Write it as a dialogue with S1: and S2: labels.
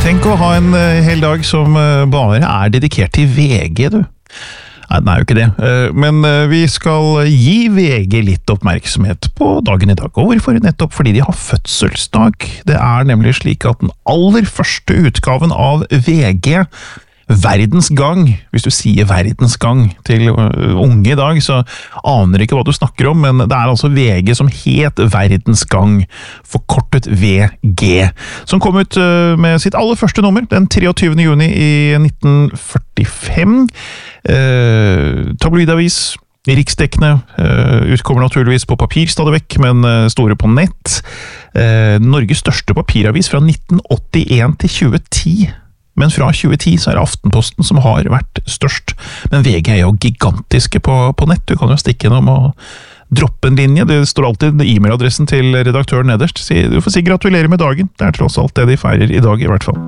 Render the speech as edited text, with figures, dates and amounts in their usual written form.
S1: Tenk å ha en hel dag som bare dedikert til VG, du. Nei, den jo ikke det. Men vi skal gi VG litt oppmerksomhet på dagen i dag. Og hvorfor? Nettopp fordi de har fødselsdag. Det nemlig slik at den aller første utgaven av VG, Verdens Gang, hvis du sier Verdens Gang til unge i dag, så aner ikke hva du snakker om, men det altså VG som het Verdens Gang, forkortet VG, som kom ut med sitt aller første nummer, den 23. juni i 1945. Tabloidavis, riksdekkende, utkommer naturligvis på papir stadig vekk, men store på nett. Norges største papiravis fra 1981 til 2010. Men fra 2010 så det Aftenposten som har vært størst. Men VG jo gigantiske på nett. Du kan jo stikke innom og droppe en linje. Det står alltid e-mailadressen til redaktøren nederst. Du får si gratulerer med dagen. Det tross alt det de feirer i dag i hvert fall.